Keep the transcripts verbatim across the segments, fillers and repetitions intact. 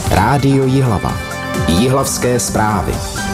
Rádio Jihlava. Jihlavské zprávy.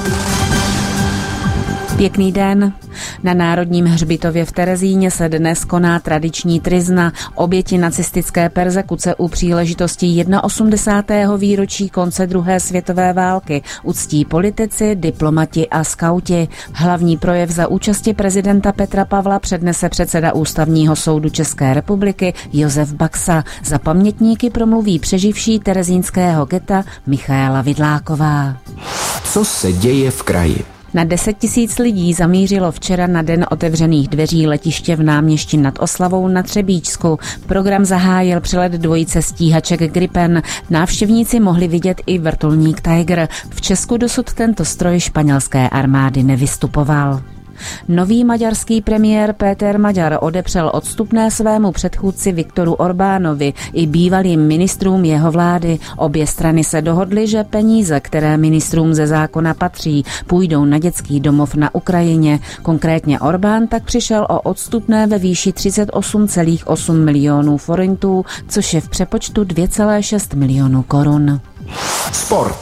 Pěkný den. Na Národním hřbitově v Terezíně se dnes koná tradiční tryzna, oběti nacistické perzekuce u příležitosti osmdesátého prvního výročí konce druhé světové války uctí politici, diplomati a skauti. Hlavní projev za účasti prezidenta Petra Pavla přednese předseda Ústavního soudu České republiky Josef Baxa. Za pamětníky promluví přeživší terezínského geta Michaela Vidláková. Co se děje v kraji? Na deset tisíc lidí zamířilo včera na den otevřených dveří letiště v Náměšti nad Oslavou na Třebíčsku. Program zahájil přelet dvojice stíhaček Gripen. Návštěvníci mohli vidět i vrtulník Tiger. V Česku dosud tento stroj španělské armády nevystupoval. Nový maďarský premiér Péter Maďar odepřel odstupné svému předchůdci Viktoru Orbánovi i bývalým ministrům jeho vlády. Obě strany se dohodly, že peníze, které ministrům ze zákona patří, půjdou na dětský domov na Ukrajině. Konkrétně Orbán tak přišel o odstupné ve výši třicet osm celá osm milionů forintů, což je v přepočtu dvě celá šest milionů korun. Sport.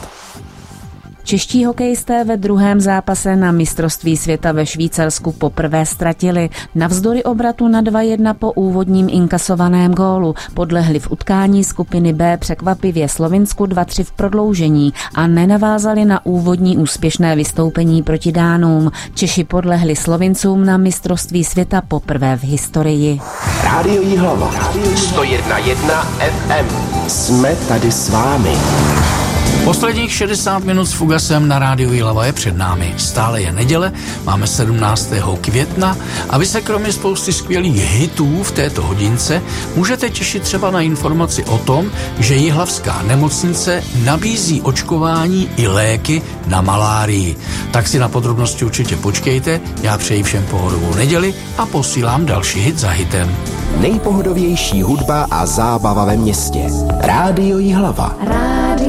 Čeští hokejisté ve druhém zápase na mistrovství světa ve Švýcarsku poprvé ztratili. Navzdory obratu na dva jedna po úvodním inkasovaném gólu podlehli v utkání skupiny B překvapivě Slovinsku dva tři v prodloužení a nenavázali na úvodní úspěšné vystoupení proti Dánům. Češi podlehli Slovincům na mistrovství světa poprvé v historii. Rádio Jihlava. sto jedna jedna F M. Jsme tady s vámi. Posledních šedesát minut s Fugasem na Rádiu Jihlava je před námi. Stále je neděle, máme sedmnáctého května a vy se kromě spousty skvělých hitů v této hodince můžete těšit třeba na informaci o tom, že jihlavská nemocnice nabízí očkování i léky na malárii. Tak si na podrobnosti určitě počkejte, já přeji všem pohodovou neděli a posílám další hit za hitem. Nejpohodovější hudba a zábava ve městě. Rádio Jihlava.